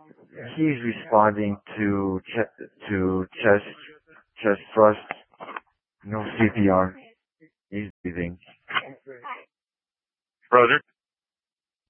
He's responding to chest thrust, no CPR. He's breathing. Brother?